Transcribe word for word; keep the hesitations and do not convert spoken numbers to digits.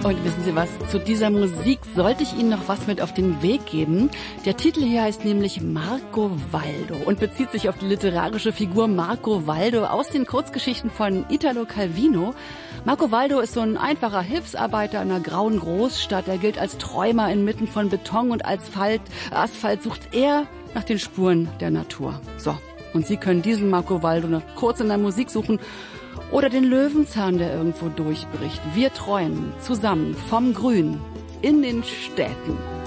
Und wissen Sie was, zu dieser Musik sollte ich Ihnen noch was mit auf den Weg geben. Der Titel hier heißt nämlich Marco Waldo und bezieht sich auf die literarische Figur Marco Waldo aus den Kurzgeschichten von Italo Calvino. Marco Waldo ist so ein einfacher Hilfsarbeiter in einer grauen Großstadt. Er gilt als Träumer inmitten von Beton und Asphalt. Asphalt sucht er nach den Spuren der Natur. So, und Sie können diesen Marco Waldo noch kurz in der Musik suchen. Oder den Löwenzahn, der irgendwo durchbricht. Wir träumen zusammen vom Grün in den Städten.